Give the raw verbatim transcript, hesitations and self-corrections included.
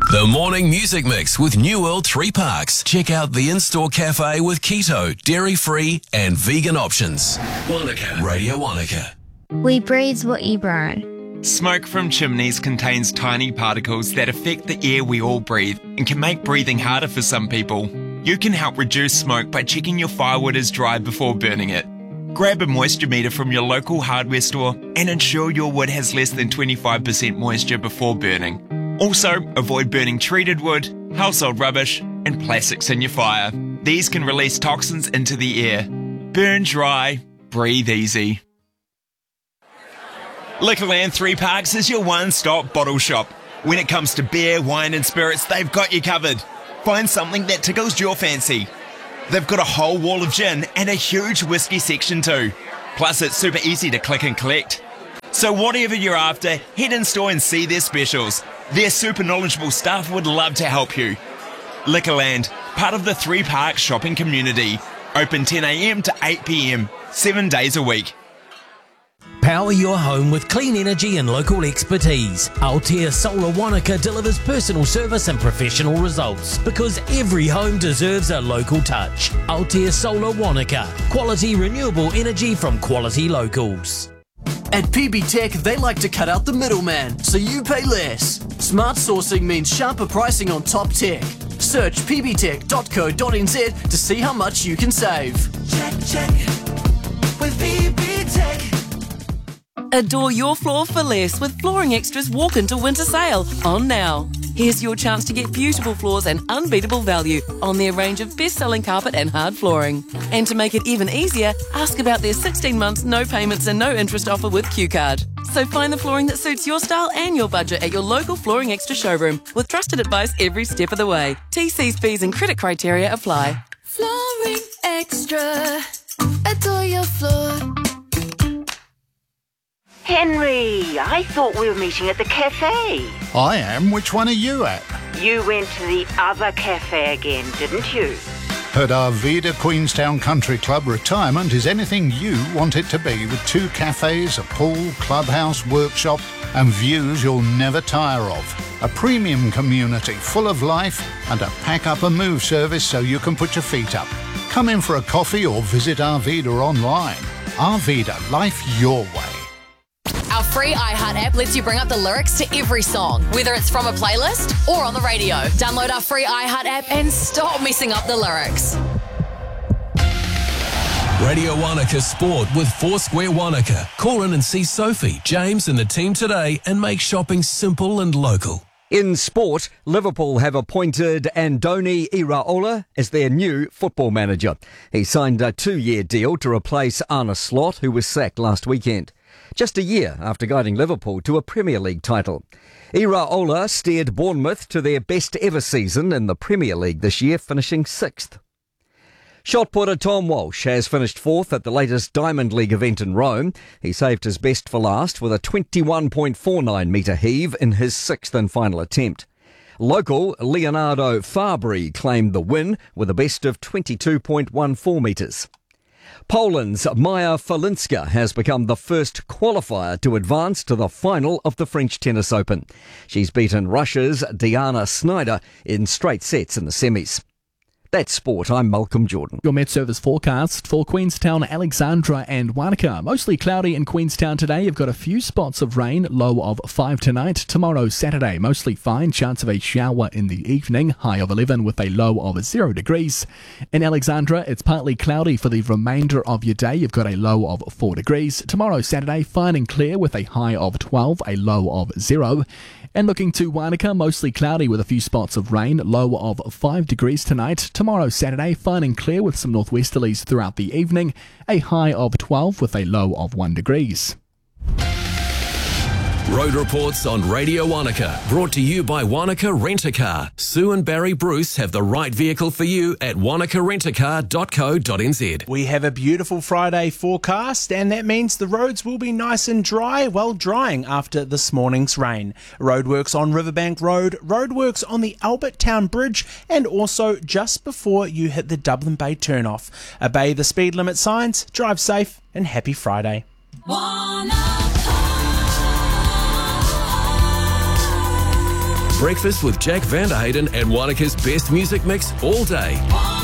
The Morning Music Mix with New World Three Parks. Check out the in-store cafe with keto, dairy-free and vegan options. Wanaka, Radio Wanaka. We breathe what you burn. Smoke from chimneys contains tiny particles that affect the air we all breathe and can make breathing harder for some people. You can help reduce smoke by checking your firewood is dry before burning it. Grab a moisture meter from your local hardware store and ensure your wood has less than twenty-five percent moisture before burning. Also, avoid burning treated wood, household rubbish and plastics in your fire. These can release toxins into the air. Burn dry, breathe easy. Liquorland Three Parks is your one-stop bottle shop. When it comes to beer, wine and spirits, they've got you covered. Find something that tickles your fancy. They've got a whole wall of gin and a huge whiskey section too. Plus, it's super easy to click and collect. So whatever you're after, head in store and see their specials. Their super knowledgeable staff would love to help you. Liquorland, part of the Three Parks shopping community. Open ten a.m. to eight p.m, seven days a week. Power your home with clean energy and local expertise. Altea Solar Wanaka delivers personal service and professional results because every home deserves a local touch. Altea Solar Wanaka. Quality renewable energy from quality locals. At P B Tech, they like to cut out the middleman, so you pay less. Smart sourcing means sharper pricing on top tech. Search p b tech dot co dot n z to see how much you can save. Check, check, with P B Tech. Adore your floor for less with Flooring Extra's Walk Into Winter Sale on now. Here's your chance to get beautiful floors and unbeatable value on their range of best-selling carpet and hard flooring. And to make it even easier, ask about their sixteen months no payments and no interest offer with Q Card. So find the flooring that suits your style and your budget at your local Flooring Extra showroom with trusted advice every step of the way. T Cs, fees and credit criteria apply. Flooring Extra. Adore your floor. Henry, I thought we were meeting at the cafe. I am. Which one are you at? You went to the other cafe again, didn't you? Heard Arvida Queenstown Country Club retirement is anything you want it to be, with two cafes, a pool, clubhouse, workshop and views you'll never tire of. A premium community full of life and a pack-up-and-move service so you can put your feet up. Come in for a coffee or visit Arvida online. Arvida, life your way. Our free iHeart app lets you bring up the lyrics to every song, whether it's from a playlist or on the radio. Download our free iHeart app and stop messing up the lyrics. Radio Wanaka Sport with Foursquare Wanaka. Call in and see Sophie, James and the team today and make shopping simple and local. In sport, Liverpool have appointed Andoni Iraola as their new football manager. He signed a two-year deal to replace Arne Slot, who was sacked last weekend. Just a year after guiding Liverpool to a Premier League title. Iraola steered Bournemouth to their best ever season in the Premier League this year, finishing sixth. Shot putter Tom Walsh has finished fourth at the latest Diamond League event in Rome. He saved his best for last with a twenty-one point four nine metre heave in his sixth and final attempt. Local Leonardo Fabri claimed the win with a best of twenty-two point one four metres. Poland's Maja Falinska has become the first qualifier to advance to the final of the French Tennis Open. She's beaten Russia's Diana Snyder in straight sets in the semis. That's sport. I'm Malcolm Jordan. Your Met Service forecast for Queenstown, Alexandra and Wanaka. Mostly cloudy in Queenstown today. You've got a few spots of rain, low of five tonight. Tomorrow, Saturday, mostly fine. Chance of a shower in the evening, high of eleven with a low of zero degrees. In Alexandra, it's partly cloudy for the remainder of your day. You've got a low of four degrees. Tomorrow, Saturday, fine and clear with a high of twelve, a low of zero. And looking to Wanaka, mostly cloudy with a few spots of rain, low of five degrees tonight. Tomorrow, Saturday, fine and clear with some northwesterlies throughout the evening, a high of twelve with a low of one degrees. Road reports on Radio Wanaka, brought to you by Wanaka Rent-A-Car. Sue and Barry Bruce have the right vehicle for you at wanaka rent a car dot co dot n z. We have a beautiful Friday forecast, and that means the roads will be nice and dry, well drying after this morning's rain. Roadworks on Riverbank Road, roadworks on the Albert Town Bridge, and also just before you hit the Dublin Bay turnoff. Obey the speed limit signs, drive safe, and happy Friday. Wanaka. Breakfast with Jack Vanderhayden and Wanaka's best music mix all day.